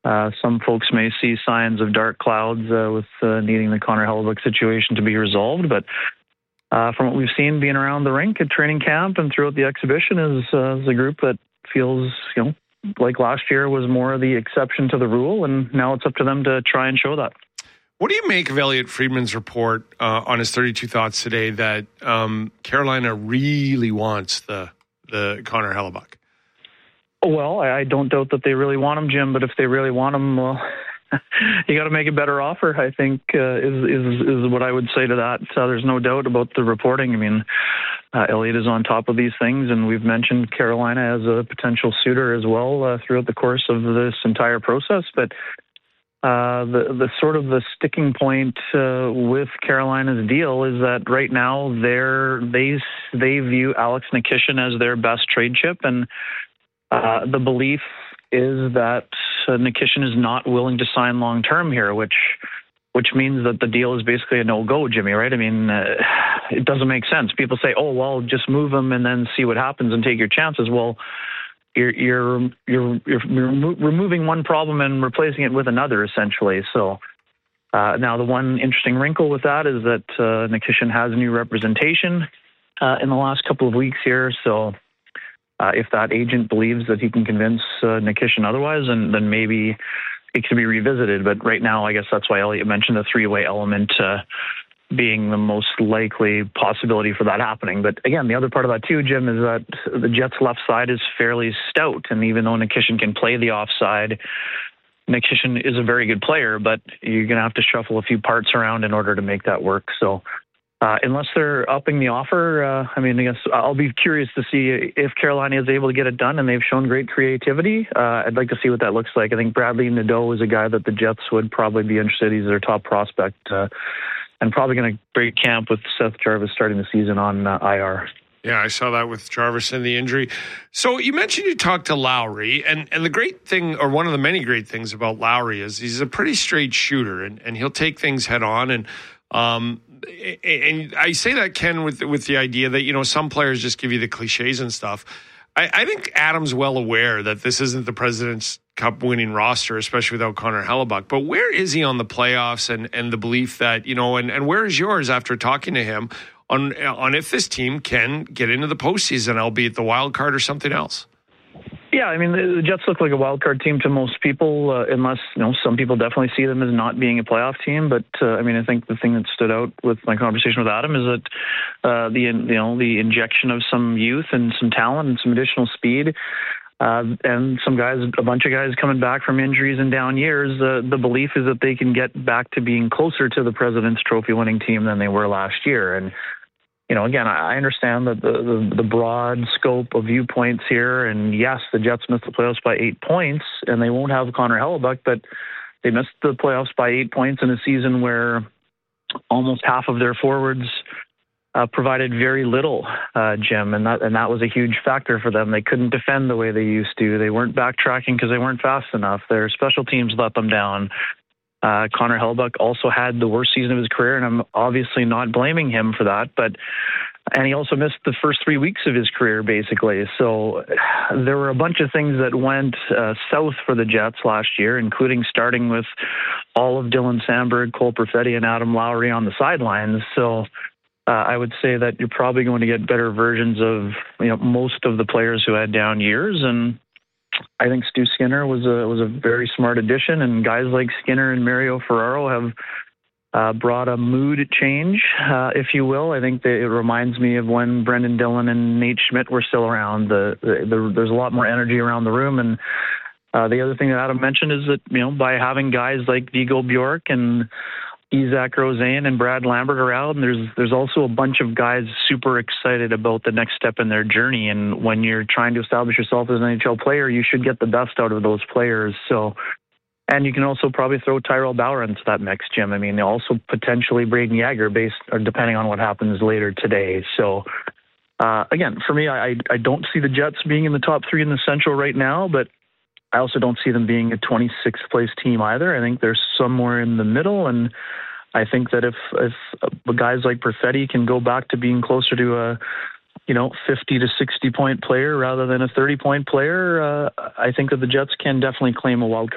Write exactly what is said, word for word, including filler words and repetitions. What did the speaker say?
Uh, some folks may see signs of dark clouds uh, with uh, needing the Connor Hellebuyck situation to be resolved, but uh, from what we've seen being around the rink at training camp and throughout the exhibition is, uh, is a group that feels, you know, like last year was more of the exception to the rule, and now it's up to them to try and show that. What do you make of Elliot Friedman's report uh, on his thirty-two Thoughts today that um, Carolina really wants the the Connor Hellebuyck? Well, I don't doubt that they really want him, Jim, but if they really want him, well, you got to make a better offer, I think, uh, is, is is what I would say to that. Uh, there's no doubt about the reporting. I mean, uh, Elliot is on top of these things, and we've mentioned Carolina as a potential suitor as well uh, throughout the course of this entire process. But uh, the, the sort of the sticking point uh, with Carolina's deal is that right now they're, they, they view Alex Nikishin as their best trade chip, and Uh, the belief is that uh, Nikishin is not willing to sign long-term here, which which means that the deal is basically a no-go, Jimmy, right? I mean, uh, it doesn't make sense. People say, oh, well, just move him and then see what happens and take your chances. Well, you're you're you're, you're remo- removing one problem and replacing it with another, essentially. So uh, now the one interesting wrinkle with that is that uh, Nikishin has new representation uh, in the last couple of weeks here, so Uh, if that agent believes that he can convince uh, Nikishin otherwise, then, then maybe it can be revisited. But right now, I guess that's why Elliot mentioned the three-way element uh, being the most likely possibility for that happening. But again, the other part of that too, Jim, is that the Jets' left side is fairly stout. And even though Nikishin can play the offside, Nikishin is a very good player, but you're going to have to shuffle a few parts around in order to make that work. So Uh, unless they're upping the offer, uh, I mean, I guess I'll be curious to see if Carolina is able to get it done, and they've shown great creativity. Uh, I'd like to see what that looks like. I think Bradley Nadeau is a guy that the Jets would probably be interested. He's their top prospect, uh, and probably going to break camp with Seth Jarvis starting the season on uh, I R. Yeah, I saw that with Jarvis and the injury. So you mentioned you talked to Lowry, and, and the great thing, or one of the many great things about Lowry is he's a pretty straight shooter, and, and he'll take things head on. And um, and I say that, Ken, with with the idea that, you know, some players just give you the cliches and stuff. I, I think Adam's well aware that this isn't the President's Cup winning roster, especially without Connor Hellebuyck. But where is he on the playoffs, and, and the belief that, you know, and, and where is yours after talking to him on on if this team can get into the postseason, albeit the wild card or something else? Yeah, I mean, the Jets look like a wild card team to most people, uh, unless, you know, some people definitely see them as not being a playoff team. But uh, I mean, I think the thing that stood out with my conversation with Adam is that uh, the you know the injection of some youth and some talent and some additional speed, uh, and some guys, a bunch of guys coming back from injuries and down years. Uh, the belief is that they can get back to being closer to the President's Trophy winning team than they were last year. And you know, again, I understand that the, the, the broad scope of viewpoints here, and yes, the Jets missed the playoffs by eight points, and they won't have Connor Hellebuyck, but they missed the playoffs by eight points in a season where almost half of their forwards uh, provided very little, uh, Jim, and that and that was a huge factor for them. They couldn't defend the way they used to. They weren't backtracking because they weren't fast enough. Their special teams let them down. Uh, Connor Hellebuyck also had the worst season of his career, and I'm obviously not blaming him for that, but and he also missed the first three weeks of his career, basically. So there were a bunch of things that went uh, south for the Jets last year, including starting with all of Dylan Sandberg, Cole Perfetti, and Adam Lowry on the sidelines. So uh, I would say that you're probably going to get better versions of, you know, most of the players who had down years, and I think Stu Skinner was a was a very smart addition, and guys like Skinner and Mario Ferraro have uh, brought a mood change, uh, if you will. I think that it reminds me of when Brendan Dillon and Nate Schmidt were still around. The, the, the there's a lot more energy around the room, and uh, the other thing that Adam mentioned is that, you know, by having guys like Vigo Bjork and Isaac Rosén and Brad Lambert around, there's there's also a bunch of guys super excited about the next step in their journey. And when you're trying to establish yourself as an N H L player, you should get the best out of those players. So, and you can also probably throw Tyrell Bauer into that mix, Jim. I mean, also potentially Braden Yager, based or depending on what happens later today. So, uh, again, for me, I I don't see the Jets being in the top three in the Central right now, but I also don't see them being a twenty-sixth place team either. I think they're somewhere in the middle, and I think that if if guys like Perfetti can go back to being closer to a, you know, fifty to sixty point player rather than a thirty point player, uh, I think that the Jets can definitely claim a wild card